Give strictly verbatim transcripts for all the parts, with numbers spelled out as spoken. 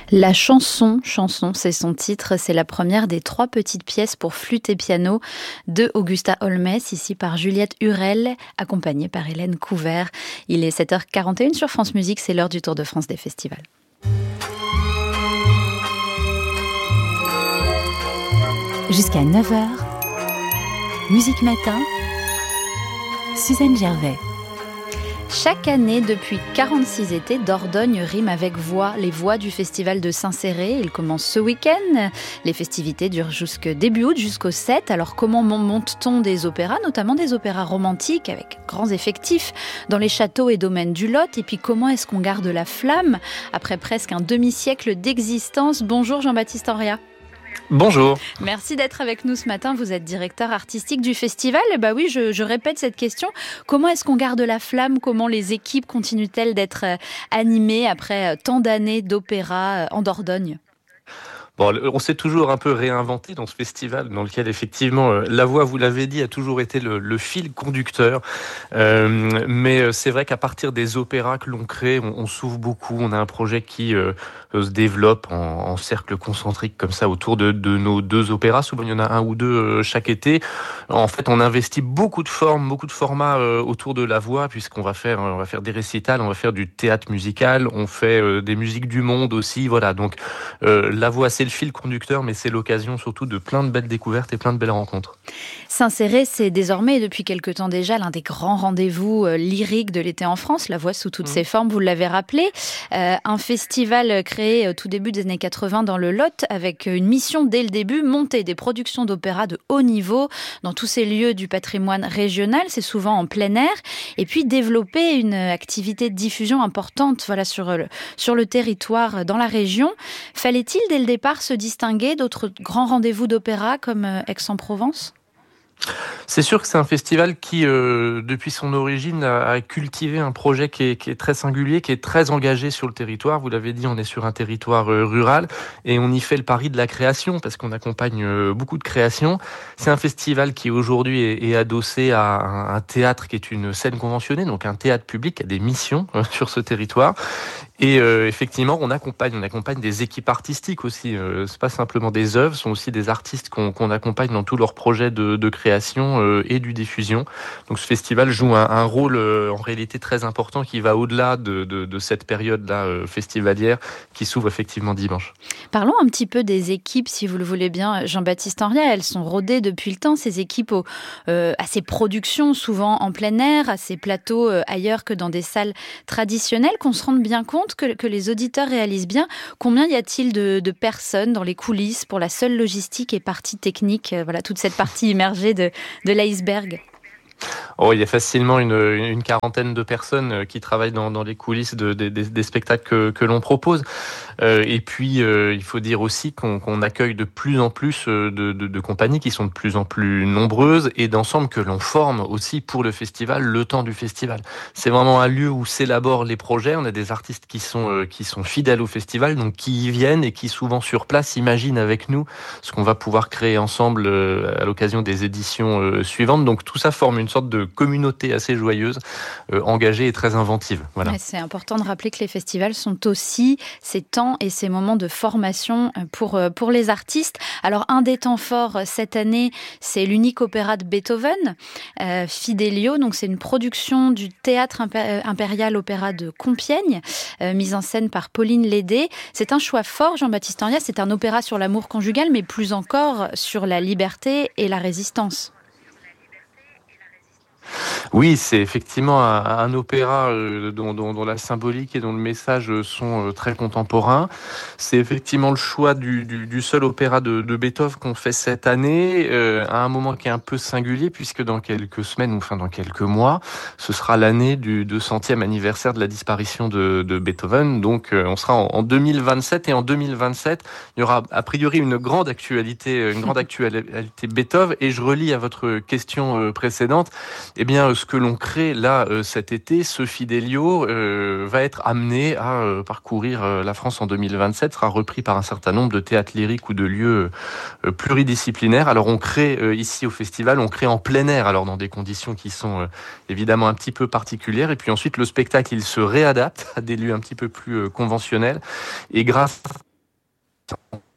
La chanson, chanson, c'est son titre. C'est la première des trois petites pièces pour flûte et piano de Augusta Holmes, ici par Juliette Hurel, accompagnée par Hélène Couvert. Il est sept heures quarante et une sur France Musique, c'est l'heure du Tour de France des festivals. Jusqu'à neuf heures, Musique Matin, Suzanne Gervais. Chaque année, depuis quarante-six étés, Dordogne rime avec voix. Les voix du festival de Saint-Céré, il commence ce week-end. Les festivités durent jusqu'au début août, jusqu'au sept. Alors comment monte-t-on des opéras, notamment des opéras romantiques avec grands effectifs dans les châteaux et domaines du Lot? Et puis comment est-ce qu'on garde la flamme après presque un demi-siècle d'existence? Bonjour Jean-Baptiste Henriat. Bonjour. Merci d'être avec nous ce matin. Vous êtes directeur artistique du festival. Et bah oui, je, je répète cette question. Comment est-ce qu'on garde la flamme? Comment les équipes continuent-elles d'être animées après tant d'années d'opéra en Dordogne? Bon, on s'est toujours un peu réinventé dans ce festival, dans lequel effectivement la voix, vous l'avez dit, a toujours été le, le fil conducteur. Euh, mais c'est vrai qu'à partir des opéras que l'on crée, on, on s'ouvre beaucoup. On a un projet qui euh, se développe en, en cercle concentrique comme ça autour de, de nos deux opéras. Souvent, il y en a un ou deux euh, chaque été. En fait, on investit beaucoup de formes, beaucoup de formats euh, autour de la voix, puisqu'on va faire, on va faire des récitals, on va faire du théâtre musical, on fait euh, des musiques du monde aussi. Voilà. Donc, euh, la voix, c'est le fil conducteur, mais c'est l'occasion surtout de plein de belles découvertes et plein de belles rencontres. Saint-Céré, c'est désormais, depuis quelque temps déjà, l'un des grands rendez-vous euh, lyriques de l'été en France, la voix sous toutes mmh. ses formes, vous l'avez rappelé. Euh, un festival créé au tout début des années quatre-vingts dans le Lot, avec une mission dès le début, monter des productions d'opéra de haut niveau dans tous ces lieux du patrimoine régional, c'est souvent en plein air, et puis développer une activité de diffusion importante voilà, sur, le, sur le territoire, dans la région. Fallait-il dès le départ se distinguer d'autres grands rendez-vous d'opéra comme Aix-en-Provence ? C'est sûr que c'est un festival qui, euh, depuis son origine, a, a cultivé un projet qui est, qui est très singulier, qui est très engagé sur le territoire. Vous l'avez dit, on est sur un territoire euh, rural et on y fait le pari de la création parce qu'on accompagne euh, beaucoup de créations. C'est un festival qui aujourd'hui est, est adossé à un, un théâtre qui est une scène conventionnée, donc un théâtre public qui a des missions euh, sur ce territoire. Et euh, effectivement, on accompagne, on accompagne des équipes artistiques aussi. Euh, c'est pas simplement des œuvres, ce sont aussi des artistes qu'on, qu'on accompagne dans tous leurs projets de, de création euh, et du diffusion. Donc ce festival joue un, un rôle euh, en réalité très important qui va au-delà de, de, de cette période-là euh, festivalière qui s'ouvre effectivement dimanche. Parlons un petit peu des équipes, si vous le voulez bien, Jean-Baptiste Henriat. Elles sont rodées depuis le temps, ces équipes au, euh, à ces productions souvent en plein air, à ces plateaux euh, ailleurs que dans des salles traditionnelles, qu'on se rende bien compte Que, que les auditeurs réalisent bien. Combien y a-t-il de, de personnes dans les coulisses pour la seule logistique et partie technique, euh, voilà, toute cette partie immergée de, de l'iceberg? Oh, il y a facilement une, une quarantaine de personnes qui travaillent dans, dans les coulisses de, de, des, des spectacles que, que l'on propose. Euh, et puis, euh, il faut dire aussi qu'on, qu'on accueille de plus en plus de, de, de compagnies qui sont de plus en plus nombreuses et d'ensemble que l'on forme aussi pour le festival, le temps du festival. C'est vraiment un lieu où s'élaborent les projets. On a des artistes qui sont, euh, qui sont fidèles au festival, donc qui y viennent et qui souvent sur place imaginent avec nous ce qu'on va pouvoir créer ensemble euh, à l'occasion des éditions euh, suivantes. Donc tout ça forme une sorte de communauté assez joyeuse, euh, engagée et très inventive. Voilà. Ouais, c'est important de rappeler que les festivals sont aussi ces temps et ces moments de formation pour, pour les artistes. Alors un des temps forts cette année, c'est l'unique opéra de Beethoven, euh, Fidelio. Donc c'est une production du Théâtre Impérial Opéra de Compiègne, euh, mise en scène par Pauline Lédé. C'est un choix fort, Jean-Baptiste Henriat. C'est un opéra sur l'amour conjugal, mais plus encore sur la liberté et la résistance. Oui, c'est effectivement un, un opéra euh, dont, dont, dont la symbolique et dont le message sont euh, très contemporains. C'est effectivement le choix du, du, du seul opéra de, de Beethoven qu'on fait cette année, euh, à un moment qui est un peu singulier, puisque dans quelques semaines, ou enfin dans quelques mois, ce sera l'année du deux centième anniversaire de la disparition de, de Beethoven. Donc euh, on sera en, en deux mille vingt-sept, et en deux mille vingt-sept, il y aura a priori une grande actualité, une grande actualité Beethoven, et je relis à votre question euh, précédente. Eh bien, ce que l'on crée là euh, cet été, ce Fidelio, euh, va être amené à euh, parcourir euh, la France en deux mille vingt-sept, sera repris par un certain nombre de théâtres lyriques ou de lieux euh, pluridisciplinaires. Alors, on crée euh, ici au festival, on crée en plein air, alors dans des conditions qui sont euh, évidemment un petit peu particulières. Et puis ensuite, le spectacle, il se réadapte à des lieux un petit peu plus euh, conventionnels. Et grâce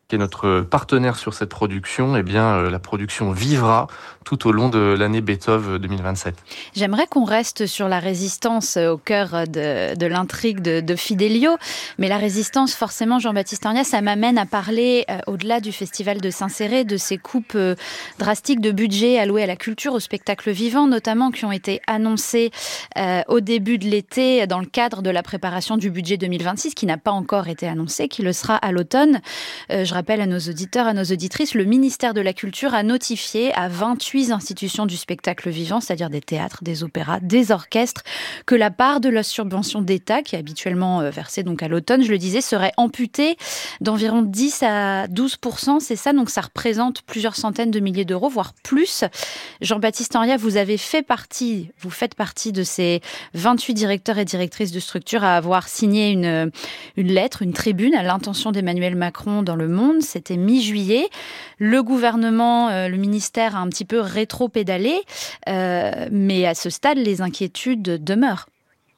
qui est notre partenaire sur cette production, eh bien, la production vivra tout au long de l'année Beethoven deux mille vingt-sept. J'aimerais qu'on reste sur la résistance au cœur de, de l'intrigue de, de Fidelio, mais la résistance, forcément, Jean-Baptiste Ornia, ça m'amène à parler, euh, au-delà du Festival de Saint-Céré, de ces coupes euh, drastiques de budget alloués à la culture, au spectacle vivant, notamment, qui ont été annoncées euh, au début de l'été dans le cadre de la préparation du budget deux mille vingt-six, qui n'a pas encore été annoncé, qui le sera à l'automne. Euh, je rappelle à nos auditeurs, à nos auditrices, le ministère de la Culture a notifié à vingt-huit institutions du spectacle vivant, c'est-à-dire des théâtres, des opéras, des orchestres, que la part de la subvention d'État, qui est habituellement versée donc à l'automne, je le disais, serait amputée d'environ dix à douze pour cent, c'est ça, donc ça représente plusieurs centaines de milliers d'euros, voire plus. Jean-Baptiste Ornia, vous avez fait partie, vous faites partie de ces vingt-huit directeurs et directrices de structures à avoir signé une, une lettre, une tribune à l'intention d'Emmanuel Macron dans Le Monde. C'était mi-juillet. Le gouvernement, euh, le ministère a un petit peu rétro-pédalé, euh, mais à ce stade, les inquiétudes demeurent.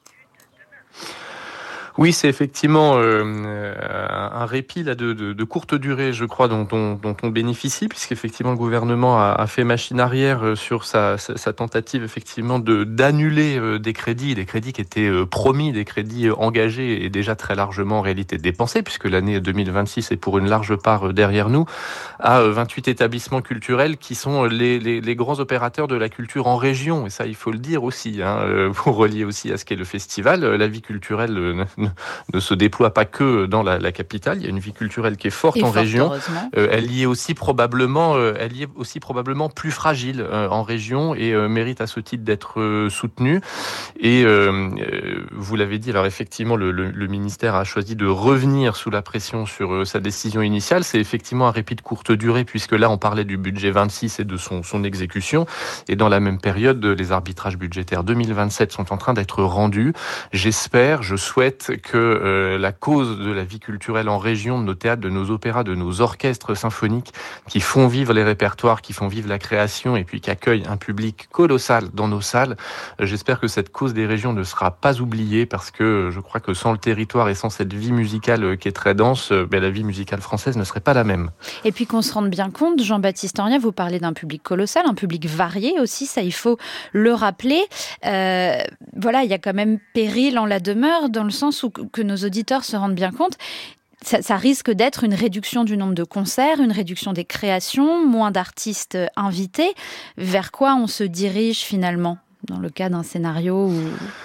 Oui, c'est effectivement euh, un répit là, de, de, de courte durée, je crois, dont, dont, dont on bénéficie, puisqu'effectivement le gouvernement a, a fait machine arrière sur sa, sa, sa tentative effectivement de d'annuler euh, des crédits, des crédits qui étaient euh, promis, des crédits engagés et déjà très largement en réalité dépensés, puisque l'année deux mille vingt-six est pour une large part derrière nous, à vingt-huit établissements culturels qui sont les, les, les grands opérateurs de la culture en région, et ça il faut le dire aussi, hein, pour relier aussi à ce qu'est le festival. La vie culturelle euh, ne se déploie pas que dans la, la capitale. Il y a une vie culturelle qui est forte et en fort région. Euh, elle y est aussi probablement, euh, elle y est aussi probablement plus fragile euh, en région et euh, mérite à ce titre d'être euh, soutenue. Et euh, euh, vous l'avez dit, alors effectivement, le, le, le ministère a choisi de revenir sous la pression sur euh, sa décision initiale. C'est effectivement un répit de courte durée, puisque là, on parlait du budget vingt-six et de son, son exécution. Et dans la même période, les arbitrages budgétaires deux mille vingt-sept sont en train d'être rendus. J'espère, je souhaite que euh, la cause de la vie culturelle en région, de nos théâtres, de nos opéras, de nos orchestres symphoniques qui font vivre les répertoires, qui font vivre la création et puis qui accueillent un public colossal dans nos salles, euh, j'espère que cette cause des régions ne sera pas oubliée, parce que je crois que sans le territoire et sans cette vie musicale qui est très dense, euh, ben, la vie musicale française ne serait pas la même. Et puis qu'on se rende bien compte, Jean-Baptiste Ornia, vous parlez d'un public colossal, un public varié aussi, ça il faut le rappeler. Euh, voilà, il y a quand même péril en la demeure, dans le sens où que nos auditeurs se rendent bien compte, ça, ça risque d'être une réduction du nombre de concerts, une réduction des créations, moins d'artistes invités. Vers quoi on se dirige finalement, dans le cas d'un scénario où...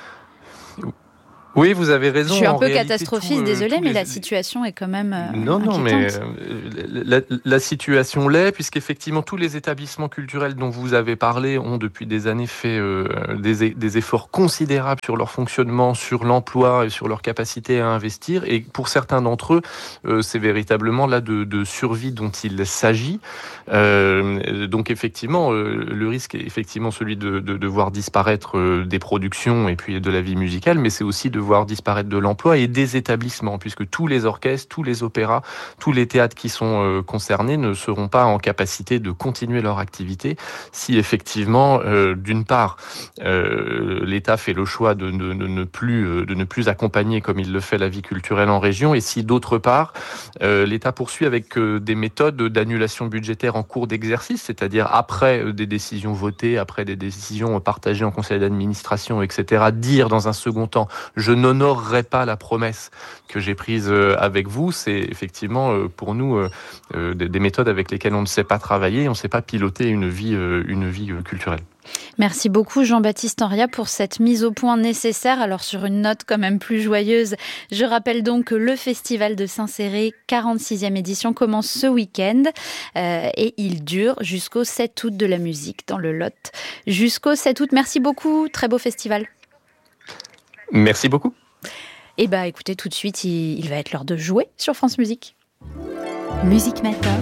Oui, vous avez raison. Je suis un en peu réalité, catastrophiste, tout, désolée, mais les... la situation est quand même euh, Non, non, inquiétante. mais la, la situation l'est, puisqu'effectivement, tous les établissements culturels dont vous avez parlé ont depuis des années fait euh, des, des efforts considérables sur leur fonctionnement, sur l'emploi et sur leur capacité à investir. Et pour certains d'entre eux, euh, c'est véritablement là de, de survie dont il s'agit. Euh, donc effectivement, euh, le risque est effectivement celui de, de, de voir disparaître euh, des productions et puis de la vie musicale, mais c'est aussi de voir disparaître de l'emploi et des établissements, puisque tous les orchestres, tous les opéras, tous les théâtres qui sont euh, concernés ne seront pas en capacité de continuer leur activité si effectivement, euh, d'une part, euh, l'État fait le choix de, de, de, ne plus, euh, de ne plus accompagner comme il le fait la vie culturelle en région, et si d'autre part, euh, l'État poursuit avec euh, des méthodes d'annulation budgétaire en cours d'exercice, c'est-à-dire après euh, des décisions votées, après des décisions partagées en conseil d'administration, et cetera, dire dans un second temps, je n'honorerai pas la promesse que j'ai prise avec vous. C'est effectivement pour nous des méthodes avec lesquelles on ne sait pas travailler, on ne sait pas piloter une vie, une vie culturelle. Merci beaucoup Jean-Baptiste Ornia pour cette mise au point nécessaire. Alors sur une note quand même plus joyeuse, je rappelle donc que le Festival de Saint-Céré, quarante-sixième édition, commence ce week-end euh, et il dure jusqu'au sept août de la musique dans le Lot. Jusqu'au sept août, merci beaucoup, très beau festival. Merci beaucoup. Et bah écoutez, tout de suite, il, il va être l'heure de jouer sur France Musique. Musique Matin,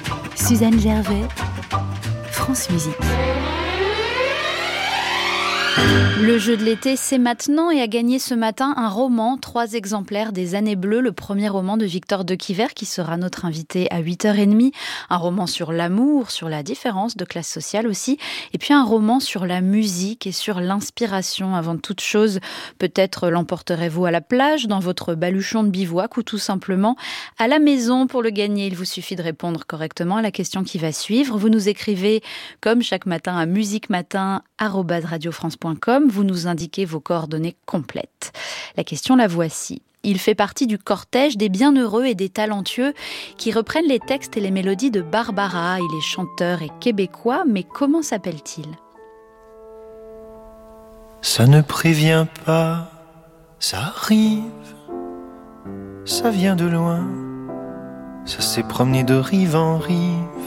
Suzanne Gervais, France Musique. Le jeu de l'été, c'est maintenant et a gagné ce matin un roman, trois exemplaires des Années Bleues, le premier roman de Victor Dequiver qui sera notre invité à huit heures trente. Un roman sur l'amour, sur la différence de classe sociale aussi, et puis un roman sur la musique et sur l'inspiration. Avant toute chose, peut-être l'emporterez-vous à la plage, dans votre baluchon de bivouac ou tout simplement à la maison. Pour le gagner, il vous suffit de répondre correctement à la question qui va suivre. Vous nous écrivez comme chaque matin à musiquematin arobase radio france point com. Vous nous indiquez vos coordonnées complètes. La question, la voici. Il fait partie du cortège des bienheureux et des talentueux qui reprennent les textes et les mélodies de Barbara. Il est chanteur et québécois, mais comment s'appelle-t-il ? Ça ne prévient pas, ça arrive, ça vient de loin, ça s'est promené de rive en rive.